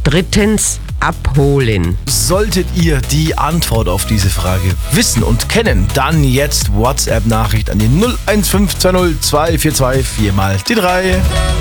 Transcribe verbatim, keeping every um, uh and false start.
drittens abholen. Solltet ihr die Antwort auf diese Frage wissen und kennen, dann jetzt WhatsApp-Nachricht an die null eins fünf zwei null zwei vier zwei vier mal die drei.